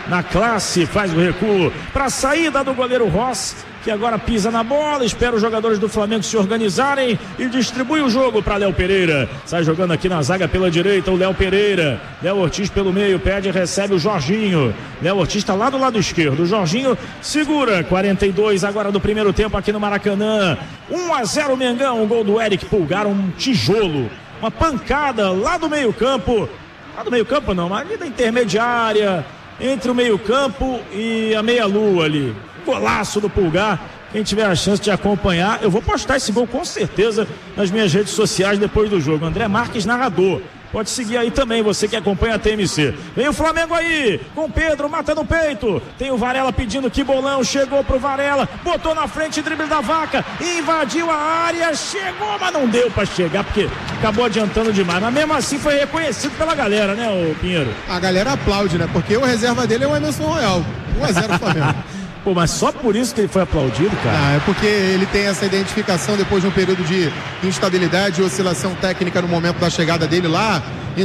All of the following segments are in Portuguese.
na classe, faz o recuo para a saída do goleiro Ross, que agora pisa na bola, espera os jogadores do Flamengo se organizarem e distribui o jogo para Léo Pereira. Sai jogando aqui na zaga pela direita o Léo Pereira. Léo Ortiz pelo meio, pede e recebe o Jorginho. Léo Ortiz está lá do lado esquerdo. O Jorginho segura. 42 agora do primeiro tempo aqui no Maracanã. 1-0 Mengão, o gol do Eric Pulgar, um tijolo, uma pancada lá do meio campo. Lá do meio campo não, mas ali da intermediária, entre o meio campo e a meia-lua ali. Golaço do Pulgar. Quem tiver a chance de acompanhar, eu vou postar esse gol com certeza nas minhas redes sociais depois do jogo. André Marques, narrador. Pode seguir aí também, você que acompanha a TMC. Vem o Flamengo aí, com Pedro, mata no peito. Tem o Varela pedindo que bolão, chegou pro Varela, botou na frente, drible da Vaca, invadiu a área, chegou, mas não deu pra chegar, porque acabou adiantando demais. Mas mesmo assim foi reconhecido pela galera, né, ô Pinheiro? A galera aplaude, né? Porque o reserva dele é o Emerson Royal. 1-0 Flamengo. Pô, mas só por isso que ele foi aplaudido, cara? É porque ele tem essa identificação depois de um período de instabilidade e oscilação técnica no momento da chegada dele lá em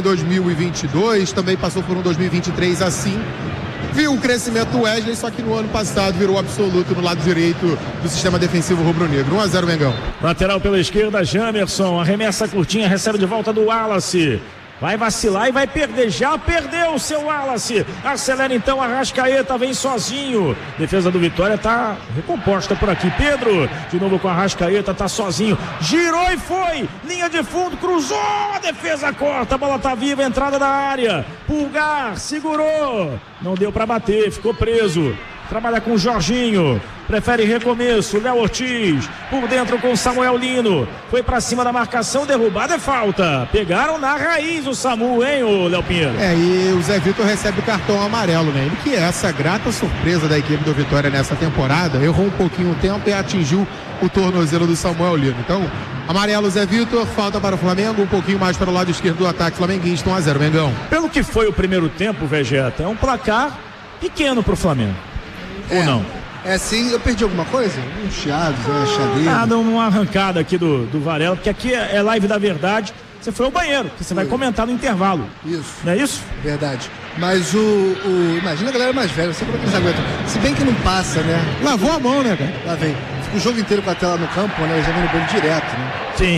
2022, também passou por um 2023 assim. Viu o crescimento do Wesley, só que no ano passado virou absoluto no lado direito do sistema defensivo rubro-negro. 1-0 Mengão. Lateral pela esquerda, Jamerson, arremessa curtinha, recebe de volta do Wallace. Vai vacilar e vai perder, já perdeu o seu Wallace, acelera então a Arrascaeta, vem sozinho, defesa do Vitória tá recomposta por aqui, Pedro, de novo com a Arrascaeta, tá sozinho, girou e foi, linha de fundo, cruzou, a defesa corta, a bola tá viva, entrada da área, Pulgar, segurou, não deu pra bater, ficou preso. Trabalha com o Jorginho, prefere recomeço, Léo Ortiz, por dentro com o Samuel Lino, foi pra cima da marcação, derrubada é falta, pegaram na raiz o Samu, hein, o Léo Pinheiro? E o Zé Vitor recebe o cartão amarelo, né? Ele que é essa grata surpresa da equipe do Vitória nessa temporada, errou um pouquinho o tempo e atingiu o tornozelo do Samuel Lino. Então, amarelo Zé Vitor, falta para o Flamengo, um pouquinho mais para o lado esquerdo do ataque flamenguista, 1-0 Mengão. Pelo que foi o primeiro tempo, Vegeta, é um placar pequeno pro Flamengo. Ou não? É sim, eu perdi alguma coisa? Um chiado, chadeiro. Nada, uma arrancada aqui do Varela, porque aqui é live da verdade. Você foi ao banheiro, que você vai comentar no intervalo. Isso. Não é isso? Verdade. Mas imagina a galera mais velha, não sei como é que eles aguentam. Se bem que não passa, né? Lavou a mão, né, cara? Lá vem. Fica o jogo inteiro com a tela no campo, né? Já vem no banho direto, né? Sim.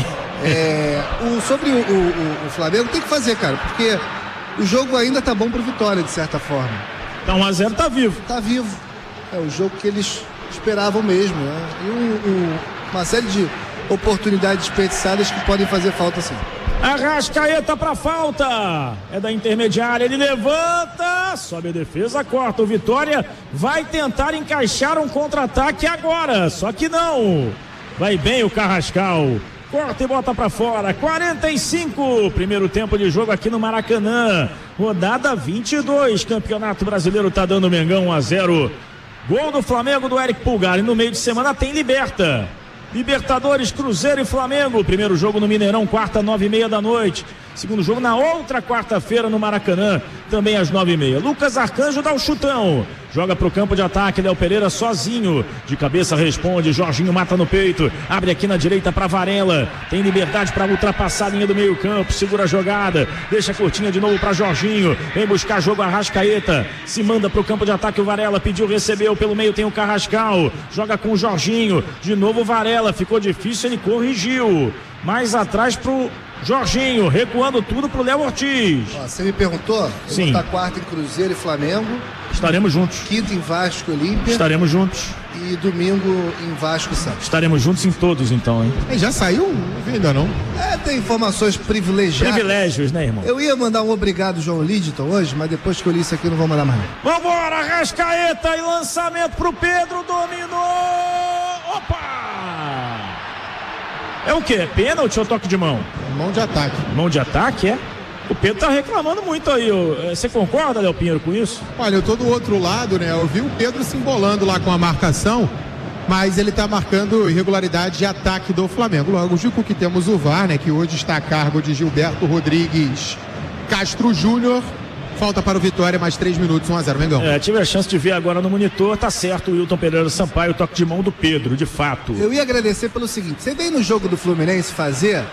Sobre o Flamengo tem que fazer, cara, porque o jogo ainda tá bom pro Vitória, de certa forma. Então 1-0 tá vivo. Tá vivo. É o jogo que eles esperavam mesmo, né? E uma série de oportunidades desperdiçadas que podem fazer falta sim. Arrascaeta pra falta, é da intermediária, ele levanta, sobe a defesa, corta, o Vitória vai tentar encaixar um contra-ataque agora, só que não, vai bem o Carrascal, corta e bota pra fora. 45, primeiro tempo de jogo aqui no Maracanã, rodada 22, Campeonato Brasileiro tá dando Mengão 1-0, gol do Flamengo do Eric Pulgar, e no meio de semana tem Libertadores, Cruzeiro e Flamengo. Primeiro jogo no Mineirão, quarta, 9h30 da noite. Segundo jogo na outra quarta-feira no Maracanã, também às 9h30. Lucas Arcanjo dá o chutão. Joga pro campo de ataque, Léo Pereira sozinho. De cabeça responde, Jorginho mata no peito. Abre aqui na direita pra Varela. Tem liberdade para ultrapassar a linha do meio campo. Segura a jogada. Deixa curtinha de novo pra Jorginho. Vem buscar jogo Arrascaeta. Se manda pro campo de ataque o Varela. Pediu, recebeu. Pelo meio tem o Carrascal. Joga com o Jorginho. De novo o Varela. Ficou difícil, ele corrigiu. Mais atrás pro Jorginho, recuando tudo pro Léo Ortiz. Você me perguntou? Sim. Tá quarta em Cruzeiro e Flamengo. Estaremos juntos. Quinta em Vasco e Olímpia. Estaremos juntos. E domingo em Vasco e Santos. Estaremos juntos em todos então, hein? Já saiu? Não vi ainda não. Tem informações privilegiadas. Privilégios, né, irmão? Eu ia mandar um obrigado João Lidton hoje, mas depois que eu li isso aqui não vou mandar mais. Vambora, Arrascaeta e lançamento pro Pedro, dominou! Opa! É o quê? Pênalti ou toque de mão? Mão de ataque. Mão de ataque, é? O Pedro tá reclamando muito aí. Você concorda, Léo Pinheiro, com isso? Olha, eu tô do outro lado, né? Eu vi o Pedro se embolando lá com a marcação, mas ele tá marcando irregularidade de ataque do Flamengo. Logo, Gico, que temos o VAR, né? Que hoje está a cargo de Gilberto Rodrigues Castro Júnior. Falta para o Vitória, mais 3 minutos, 1-0, Mengão. Tive a chance de ver agora no monitor, tá certo, o Wilton Pereira Sampaio, o toque de mão do Pedro, de fato. Eu ia agradecer pelo seguinte, você veio no jogo do Fluminense fazer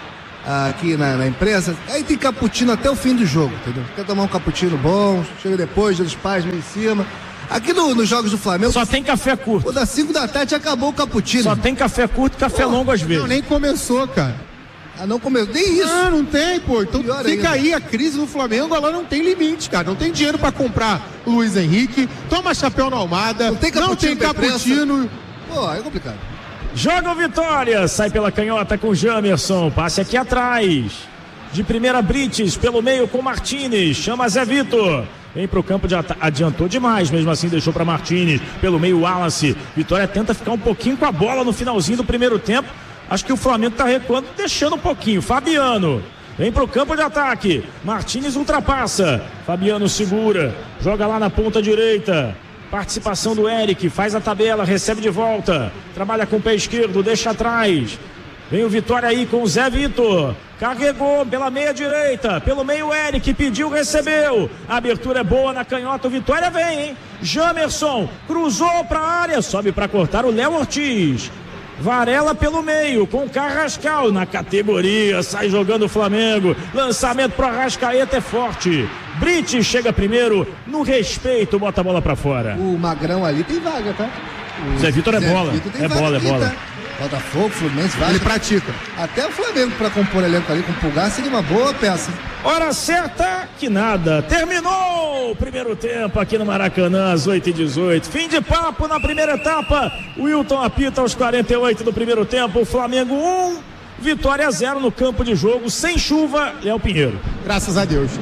aqui na imprensa, aí tem cappuccino até o fim do jogo, entendeu? Quer tomar um cappuccino bom, chega depois, dos pais meio em cima. Aqui nos jogos do Flamengo... Só tem café curto. Das 5 da tarde acabou o cappuccino. Só tem café curto e café longo às vezes. Não, nem começou, cara. Não começou, nem isso. Não tem, pô. Então Pior fica ainda. aí a crise do Flamengo, ela não tem limite, cara. Não tem dinheiro pra comprar Luiz Henrique, toma chapéu na Almada, não tem cappuccino. Pô, é complicado. Joga o Vitória, sai pela canhota com Jamerson, passe aqui atrás. De primeira Brites, pelo meio com Martínez, chama Zé Vitor. Vem pro campo, adiantou demais, mesmo assim deixou para Martínez, pelo meio Wallace. Vitória tenta ficar um pouquinho com a bola no finalzinho do primeiro tempo. Acho que o Flamengo tá recuando, deixando um pouquinho. Fabiano, vem pro campo de ataque. Martínez ultrapassa. Fabiano segura, joga lá na ponta direita. Participação do Eric, faz a tabela, recebe de volta. Trabalha com o pé esquerdo, deixa atrás. Vem o Vitória aí com o Zé Vitor. Carregou pela meia direita. Pelo meio Eric, pediu, recebeu. A abertura é boa na canhota. O Vitória vem, hein? Jamerson cruzou pra área. Sobe pra cortar o Léo Ortiz. Varela pelo meio com Carrascal na categoria. Sai jogando o Flamengo. Lançamento pro Arrascaeta é forte. Brites chega primeiro. No respeito, bota a bola pra fora. O Magrão ali tem vaga, tá? Zé Vitor é bola. É bola, é bola. Tá? Botafogo, Fluminense, Vasco. Ele pratica. Até o Flamengo para compor elenco ali com o Pulgar seria uma boa peça. Hora certa que nada. Terminou o primeiro tempo aqui no Maracanã, às 8h18. Fim de papo na primeira etapa. O Wilton apita aos 48 do primeiro tempo. O Flamengo 1, Vitória 0 no campo de jogo, sem chuva. Léo Pinheiro. Graças a Deus.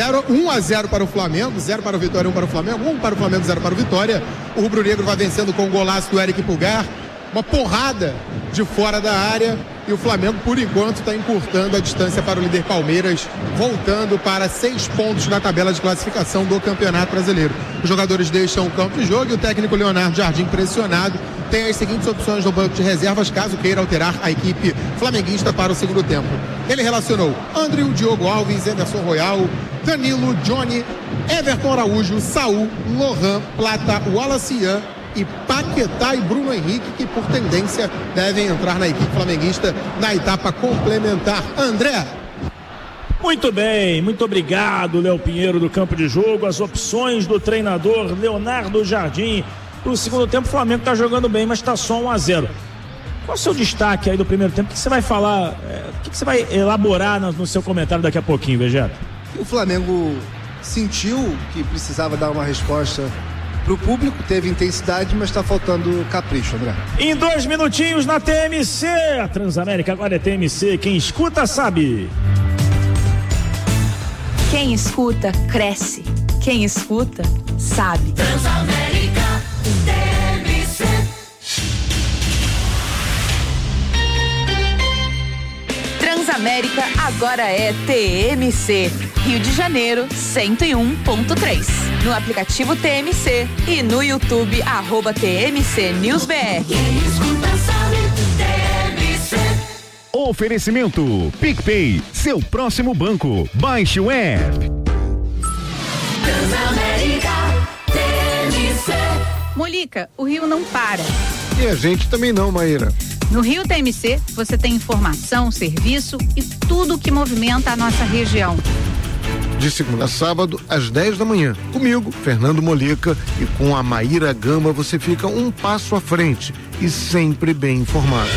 1-0 para o Flamengo, 0 para o Vitória, 1 para o Flamengo, 1 para o Flamengo, 0 para o Vitória. O rubro-negro vai vencendo com o golaço do Eric Pulgar. Uma porrada de fora da área e o Flamengo, por enquanto, está encurtando a distância para o líder Palmeiras, voltando para 6 pontos na tabela de classificação do Campeonato Brasileiro. Os jogadores deixam o campo de jogo e o técnico Leonardo Jardim, pressionado, tem as seguintes opções no banco de reservas, caso queira alterar a equipe flamenguista para o segundo tempo. Ele relacionou André, Diogo Alves, Emerson Royal, Danilo, Johnny, Everton Araújo, Saul, Lohan, Plata, Wallace Ian e Paquetá e Bruno Henrique, que por tendência devem entrar na equipe flamenguista na etapa complementar. André. Muito bem, muito obrigado, Léo Pinheiro, do campo de jogo. As opções do treinador Leonardo Jardim. No segundo tempo o Flamengo está jogando bem, mas está só 1-0. Qual é o seu destaque aí do primeiro tempo? O que você vai falar, o que você vai elaborar no seu comentário daqui a pouquinho, Vegeta? O Flamengo sentiu que precisava dar uma resposta pro público, teve intensidade, mas tá faltando capricho, André. Em 2 minutinhos na TMC, a Transamérica agora é TMC, quem escuta sabe. Quem escuta, cresce. Quem escuta, sabe. Transamérica, TMC. Transamérica agora é TMC. Rio de Janeiro, 101.3. No aplicativo TMC e no YouTube, @TMC NewsBR. Quem escuta sabe, TMC. Oferecimento PicPay, seu próximo banco. Baixe o app. Transamérica, TMC. Molica, o Rio não para. E a gente também não, Maíra. No Rio TMC, você tem informação, serviço e tudo que movimenta a nossa região. De segunda a sábado, às 10 da manhã. Comigo, Fernando Molica, e com a Maíra Gamba você fica um passo à frente e sempre bem informado.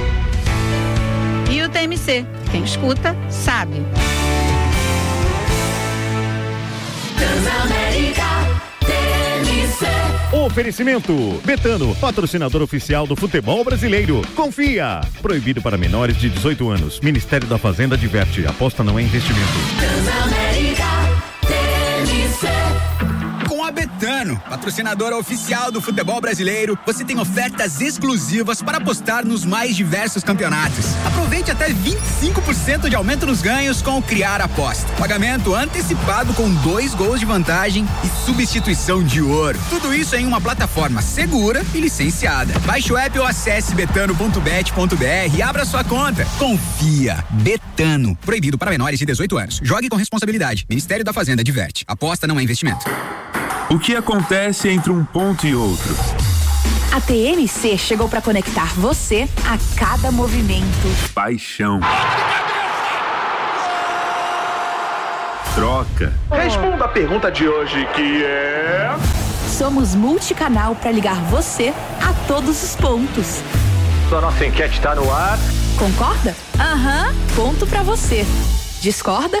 Rio TMC, quem escuta, sabe. Transamérica, TMC. Oferecimento Betano, patrocinador oficial do futebol brasileiro. Confia. Proibido para menores de 18 anos. Ministério da Fazenda adverte. Aposta não é investimento. Transamérica, TMC. Com a Betano, patrocinadora oficial do futebol brasileiro, você tem ofertas exclusivas para apostar nos mais diversos campeonatos. Aproveite até 25% de aumento nos ganhos com o Criar Aposta. Pagamento antecipado com 2 gols de vantagem e substituição de ouro. Tudo isso em uma plataforma segura e licenciada. Baixe o app ou acesse betano.bet.br e abra sua conta. Confia. Betano. Proibido para menores de 18 anos. Jogue com responsabilidade. Ministério da Fazenda adverte. Aposta não é investimento. O que acontece entre um ponto e outro? A TMC chegou para conectar você a cada movimento. Paixão. troca. Responda a pergunta de hoje, que é... Somos multicanal para ligar você a todos os pontos. A nossa enquete está no ar. Concorda? Aham. Ponto para você. Discorda?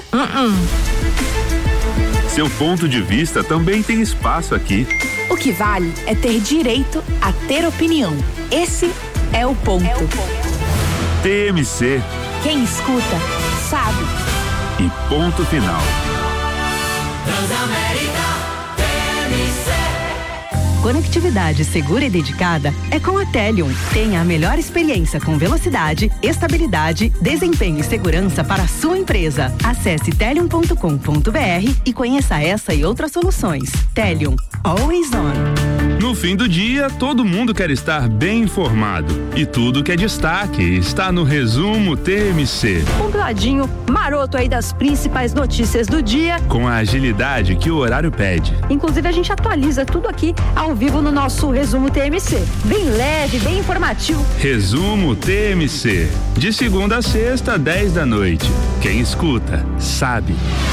Seu ponto de vista também tem espaço aqui. O que vale é ter direito a ter opinião. Esse é o ponto. TMC. Quem escuta, sabe. E ponto final. Transamérica TMC. Conectividade segura e dedicada é com a Telium. Tenha a melhor experiência com velocidade, estabilidade, desempenho e segurança para a sua empresa. Acesse telium.com.br e conheça essa e outras soluções. Telium, always on. No fim do dia, todo mundo quer estar bem informado. E tudo que é destaque está no Resumo TMC. Compladinho, maroto aí das principais notícias do dia. Com a agilidade que o horário pede. Inclusive, a gente atualiza tudo aqui ao vivo no nosso Resumo TMC. Bem leve, bem informativo. Resumo TMC. De segunda a sexta, 10 da noite. Quem escuta, sabe.